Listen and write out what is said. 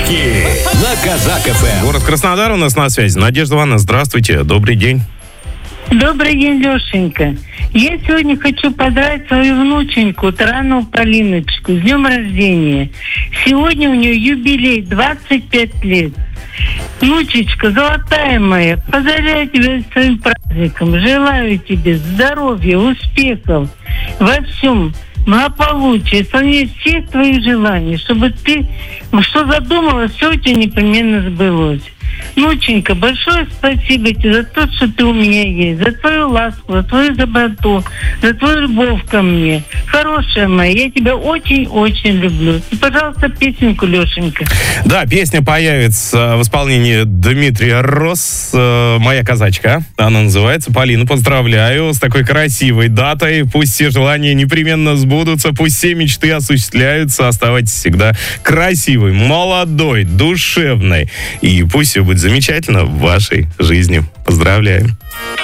Уточки на Казак ФМ. Город Краснодар у нас на связи. Надежда Ивановна, здравствуйте. Добрый день. Добрый день, Лешенька. Я сегодня хочу поздравить свою внученьку Тарану Полиночку с днем рождения. Сегодня у нее юбилей, 25 лет. Внучечка, золотая моя, поздравляю тебя с своим праздником. Желаю тебе здоровья, успехов во всем, благополучия, исполнения всех твоих желаний, чтобы ты, что задумала, все у тебя непременно сбылось. Внученька, большое спасибо тебе за то, что ты у меня есть, за твою ласку, за твою заботу, за твою любовь ко мне. Хорошая моя, я тебя очень-очень люблю. И, пожалуйста, песенку, Лешенька. Да, песня появится в исполнении Дмитрия Рос, «Моя казачка». Она называется. Полина, поздравляю с такой красивой датой. Пусть все желания непременно сбудутся, пусть все мечты осуществляются. Оставайтесь всегда красивой, молодой, душевной. И пусть все будет замечательно в вашей жизни. Поздравляю.